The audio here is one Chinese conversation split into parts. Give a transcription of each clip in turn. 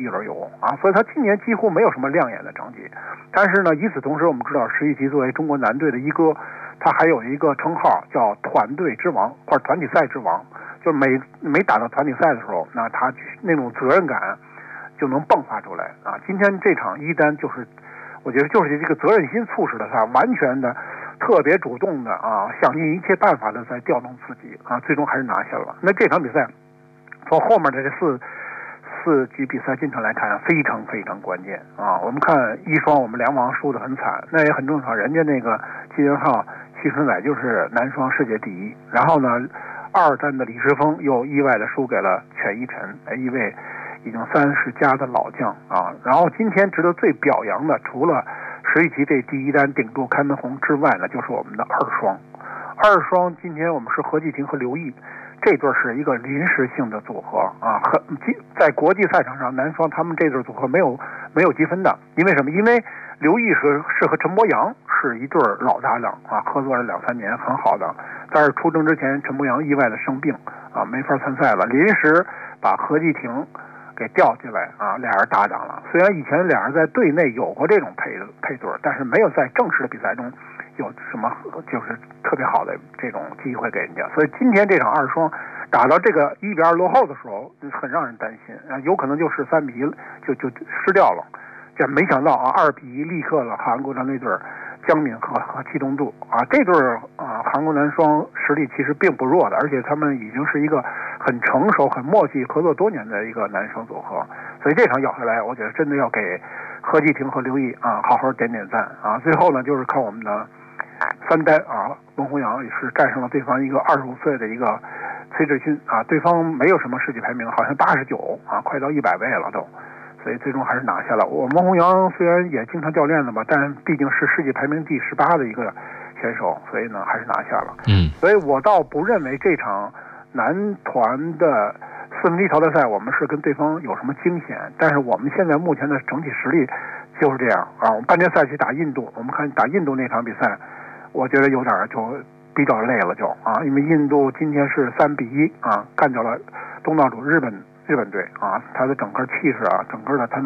一轮游啊，所以他今年几乎没有什么亮眼的成绩。但是呢，与此同时，我们知道石宇奇作为中国男队的一哥，他还有一个称号叫团队之王或者团体赛之王，就是每打到团体赛的时候，那他那种责任感就能迸发出来啊。今天这场一单就是，我觉得就是这个责任心促使了他完全的。特别主动的啊，想尽一切办法的在调动自己啊，最终还是拿下了。那这场比赛从后面的这四局比赛进程来看，非常非常关键啊。我们看一双，我们两王输得很惨，那也很正常。人家那个金元浩、徐春载就是男双世界第一，然后呢，二战的李世峰又意外的输给了全一晨，一位已经30加的老将啊。然后今天值得最表扬的，除了石宇奇这第一单顶住开门红之外呢，就是我们的二双。二双今天我们是何继廷和刘毅，这对是一个临时性的组合啊。在国际赛场上，男双他们这对组合没有积分的，因为什么？因为刘毅是和陈柏阳是一对老搭档啊，合作了2-3年，很好的。但是出征之前，陈柏阳意外的生病啊，没法参赛了，临时把何继廷给调进来啊，俩人搭档了。虽然以前俩人在队内有过这种配对，但是没有在正式的比赛中有什么就是特别好的这种机会给人家。所以今天这场二双打到这个1-2落后的时候，很让人担心啊，有可能就13-1就失掉了。这没想到啊，2-1力克了韩国的那对姜敏和戚东柱啊，这对韩国男双实力其实并不弱的，而且他们已经是一个很成熟、很默契、合作多年的一个男双组合。所以这场咬下来，我觉得真的要给何继廷和刘毅啊好好点赞啊。最后呢，就是看我们的三单啊，文宏洋也是战胜了对方一个25岁的一个崔智勋啊，对方没有什么世界排名，好像89啊，快到100位了都。所以最终还是拿下了。我们宏洋虽然也经常教练的吧，但毕竟是世界排名第18的一个选手，所以呢还是拿下了。所以我倒不认为这场男团的4分之一淘汰赛我们是跟对方有什么惊险，但是我们现在目前的整体实力就是这样啊。我们半决赛去打印度，我们看打印度那场比赛，我觉得有点就比较累了就啊，因为印度今天是3-1啊干掉了东道主日本队啊，他的整个气势啊，整个的他的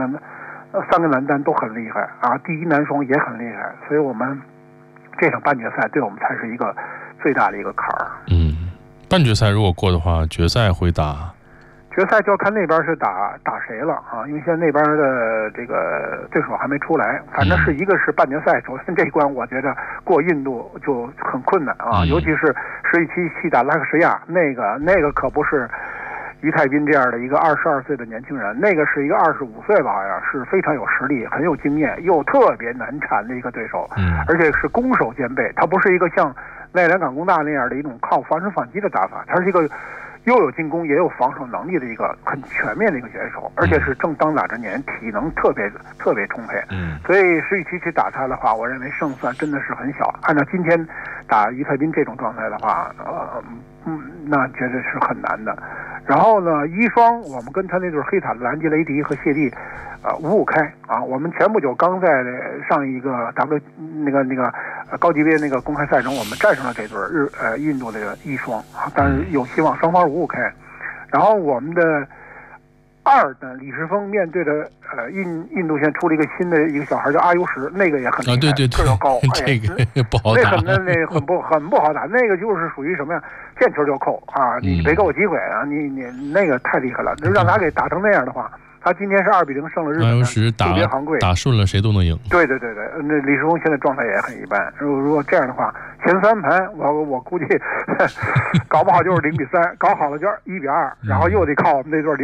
3个男单都很厉害啊，第一男双也很厉害，所以我们这场半决赛对我们才是一个最大的一个坎儿。 半决赛如果过的话，决赛会打？ 决赛就要看那边是打谁了啊，因为现在那边的这个对手还没出来，反正是一个是半决赛，首先这一关我觉得过印度就很困难啊，尤其是石宇奇去打拉克什亚，那个可不是于泰斌这样的一个22岁的年轻人，那个是一个25岁吧，好像是非常有实力、很有经验又特别难缠的一个对手，而且是攻守兼备。他不是一个像奈良港工大那样的一种靠防守反击的打法，他是一个又有进攻也有防守能力的一个很全面的一个选手，而且是正当打之年，体能特别充沛。所以石宇奇去打他的话，我认为胜算真的是很小。按照今天打于泰斌这种状态的话，那绝对是很难的。然后呢，一双我们跟他那对黑塔的兰吉雷迪和谢帝5-5开啊。我们前不久刚在上一个那个高级别那个公开赛中，我们战胜了这对印度的一双啊，但是有希望双方5-5开。然后我们的二的李世峰面对的印度现在出了一个新的一个小孩叫阿尤什，那个也很厉害， 对， 个儿高， 这个不好打， 那很不好打，那个就是属于什么呀？见球就扣啊！你别给我机会啊！你那个太厉害了，让他给打成那样的话，他今天是2-0胜了日本， 阿尤什打顺了谁都能赢。 对，那李世峰现在状态也很一般。如果这样的话，前3盘我估计搞不好就是0-3，搞好了就1-2，然后又得靠我们这对